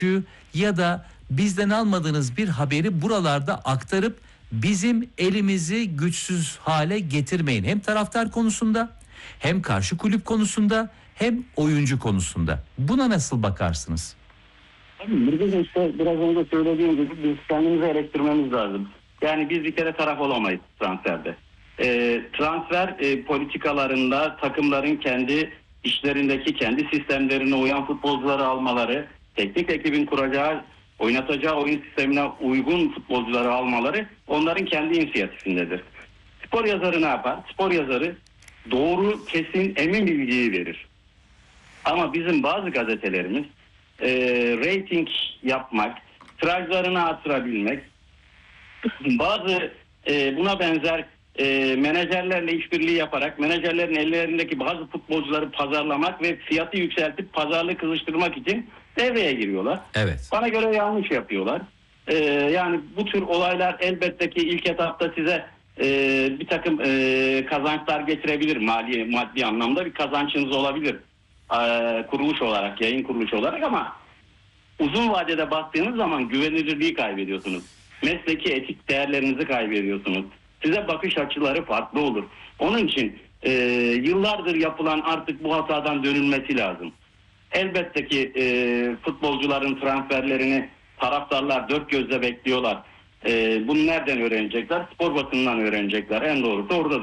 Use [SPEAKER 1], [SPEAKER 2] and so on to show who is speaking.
[SPEAKER 1] ya da bizden almadığınız bir haberi buralarda aktarıp bizim elimizi güçsüz hale getirmeyin. Hem taraftar konusunda, hem karşı kulüp konusunda, hem oyuncu konusunda. Buna nasıl bakarsınız?
[SPEAKER 2] Burada işte biraz önce söylediğim gibi biz kendimizi eleştirmemiz lazım. Yani biz bir kere taraf olamayız transferde. Transfer politikalarında takımların kendi işlerindeki, kendi sistemlerine uyan futbolcuları almaları, teknik ekibin kuracağı, oynatacağı oyun sistemine uygun futbolcuları almaları onların kendi inisiyatifindedir. Spor yazarı ne yapar? Spor yazarı doğru, kesin, emin bilgiyi verir. Ama bizim bazı gazetelerimiz rating yapmak, tirajlarını artırabilmek, bazı buna benzer menajerlerle işbirliği yaparak menajerlerin ellerindeki bazı futbolcuları pazarlamak ve fiyatı yükseltip pazarlığı kızıştırmak için devreye giriyorlar.
[SPEAKER 1] Evet.
[SPEAKER 2] Bana göre yanlış yapıyorlar. Yani bu tür olaylar elbette ki ilk etapta size bir takım kazançlar getirebilir. Maddi anlamda bir kazançınız olabilir. Kuruluş olarak, yayın kuruluşu olarak, ama uzun vadede baktığınız zaman güvenilirliği kaybediyorsunuz. Mesleki etik değerlerinizi kaybediyorsunuz. Size bakış açıları farklı olur. Onun için yıllardır yapılan artık bu hatadan dönülmesi lazım. Elbette ki futbolcuların transferlerini taraftarlar dört gözle bekliyorlar. Bunu nereden öğrenecekler? Spor basınından öğrenecekler. En doğrusu oradadır.